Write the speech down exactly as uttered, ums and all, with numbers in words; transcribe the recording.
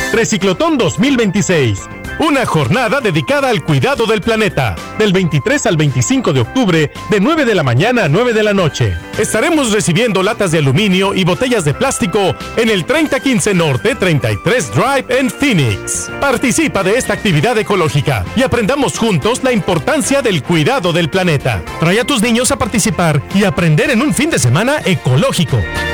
Reciclotón dos mil veintiséis. Una jornada dedicada al cuidado del planeta. Del veintitrés al veinticinco de octubre, de nueve de la mañana a nueve de la noche. Estaremos recibiendo latas de aluminio y botellas de plástico en el treinta quince Norte treinta y tres Drive en Phoenix. Participa de esta actividad ecológica y aprendamos juntos la importancia del cuidado del planeta. Trae a tus niños a participar y aprender en un fin de semana ecológico.